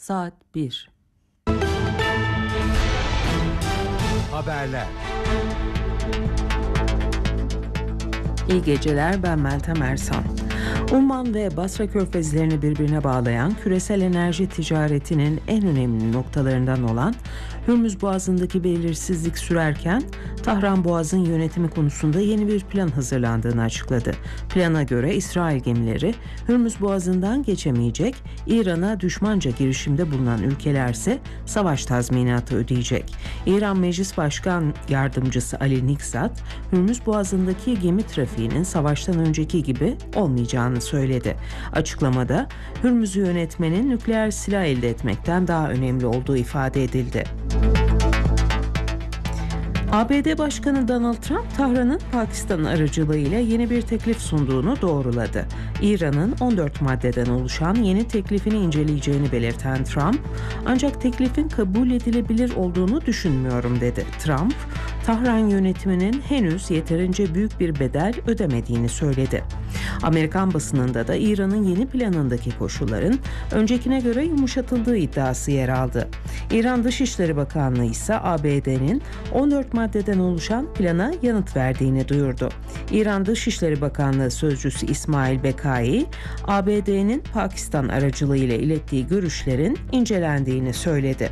Saat 1. Haberler. İyi geceler, ben Meltem Ersan. Umman ve Basra körfezlerini birbirine bağlayan küresel enerji ticaretinin en önemli noktalarından olan Hürmüz Boğazı'ndaki belirsizlik sürerken Tahran Boğazı'nın yönetimi konusunda yeni bir plan hazırlandığını açıkladı. Plana göre İsrail gemileri Hürmüz Boğazı'ndan geçemeyecek, İran'a düşmanca girişimde bulunan ülkelerse savaş tazminatı ödeyecek. İran Meclis Başkan Yardımcısı Ali Nikzat, Hürmüz Boğazı'ndaki gemi trafiğinin savaştan önceki gibi olmayacağını söyledi. Açıklamada Hürmüz'ü yönetmenin nükleer silah elde etmekten daha önemli olduğu ifade edildi. ABD Başkanı Donald Trump, Tahran'ın Pakistan aracılığıyla yeni bir teklif sunduğunu doğruladı. İran'ın 14 maddeden oluşan yeni teklifini inceleyeceğini belirten Trump, ancak teklifin kabul edilebilir olduğunu düşünmüyorum dedi. Trump, Tahran yönetiminin henüz yeterince büyük bir bedel ödemediğini söyledi. Amerikan basınında da İran'ın yeni planındaki koşulların öncekine göre yumuşatıldığı iddiası yer aldı. İran Dışişleri Bakanlığı ise ABD'nin 14 maddeden oluşan plana yanıt verdiğini duyurdu. İran Dışişleri Bakanlığı Sözcüsü İsmail Bekai, ABD'nin Pakistan aracılığıyla ilettiği görüşlerin incelendiğini söyledi.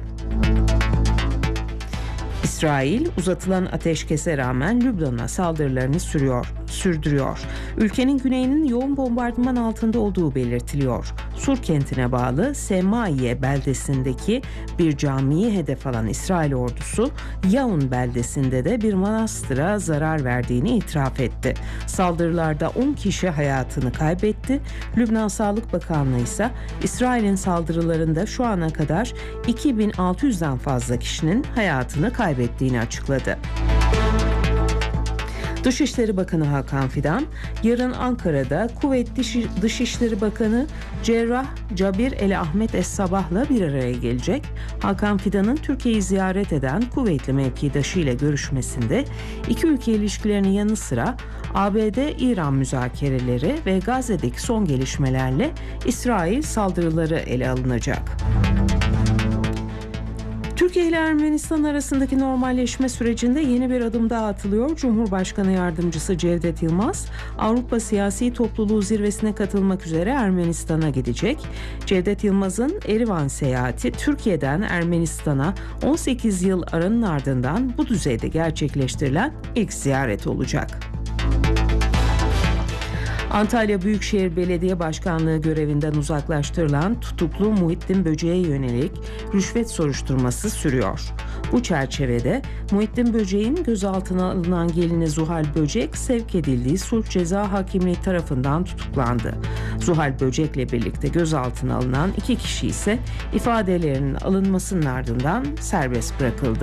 İsrail uzatılan ateşkese rağmen Lübnan'a saldırılarını sürdürüyor. Ülkenin güneyinin yoğun bombardıman altında olduğu belirtiliyor. Sur kentine bağlı Semaiye beldesindeki bir camiyi hedef alan İsrail ordusu, Yaun beldesinde de bir manastıra zarar verdiğini itiraf etti. Saldırılarda 10 kişi hayatını kaybetti. Lübnan Sağlık Bakanlığı ise İsrail'in saldırılarında şu ana kadar 2600'den fazla kişinin hayatını kaybettiğini açıkladı. Dışişleri Bakanı Hakan Fidan, yarın Ankara'da Kuveyt Dışişleri Bakanı Cerrah Cabir El Ahmet Es-Sabah'la bir araya gelecek. Hakan Fidan'ın Türkiye'yi ziyaret eden Kuveytli mevkidaşı ile görüşmesinde iki ülke ilişkilerinin yanı sıra ABD-İran müzakereleri ve Gazze'deki son gelişmelerle İsrail saldırıları ele alınacak. Türkiye ile Ermenistan arasındaki normalleşme sürecinde yeni bir adım daha atılıyor. Cumhurbaşkanı Yardımcısı Cevdet Yılmaz, Avrupa Siyasi Topluluğu zirvesine katılmak üzere Ermenistan'a gidecek. Cevdet Yılmaz'ın Erivan seyahati Türkiye'den Ermenistan'a 18 yıl aranın ardından bu düzeyde gerçekleştirilen ilk ziyaret olacak. Antalya Büyükşehir Belediye Başkanlığı görevinden uzaklaştırılan tutuklu Muhittin Böce'ye yönelik rüşvet soruşturması sürüyor. Bu çerçevede Muhittin Böce'nin gözaltına alınan gelini Zuhal Böcek sevk edildiği Sulh Ceza Hakimliği tarafından tutuklandı. Zuhal Böcek'le birlikte gözaltına alınan iki kişi ise ifadelerinin alınmasının ardından serbest bırakıldı.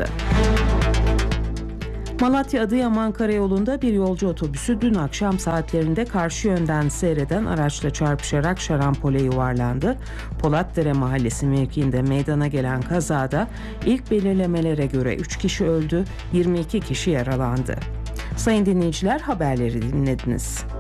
Malatya-Adıyaman Karayolu'nda bir yolcu otobüsü dün akşam saatlerinde karşı yönden seyreden araçla çarpışarak şarampole yuvarlandı. Polatdere Mahallesi mevkiinde meydana gelen kazada ilk belirlemelere göre 3 kişi öldü, 22 kişi yaralandı. Sayın dinleyiciler, haberleri dinlediniz.